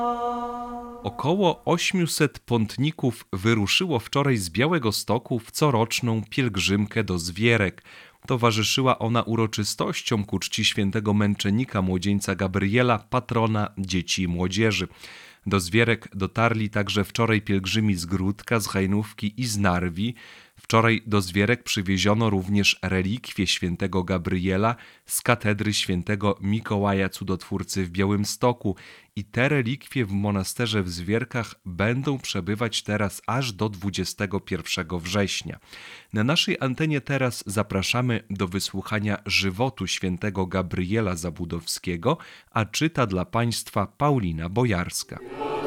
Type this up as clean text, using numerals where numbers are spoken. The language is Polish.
Około 800 pątników wyruszyło wczoraj z Białegostoku w coroczną pielgrzymkę do Zwierek. Towarzyszyła ona uroczystościom ku czci świętego męczennika młodzieńca Gabriela, patrona dzieci i młodzieży. Do Zwierek dotarli także wczoraj pielgrzymi z Gródka, z Hajnówki i z Narwi. Wczoraj do Zwierek przywieziono również relikwie świętego Gabriela z katedry świętego Mikołaja Cudotwórcy w Białymstoku i te relikwie w monasterze w Zwierkach będą przebywać teraz aż do 21 września. Na naszej antenie teraz zapraszamy do wysłuchania żywotu świętego Gabriela Zabudowskiego, a czyta dla Państwa Paulina Bojarska.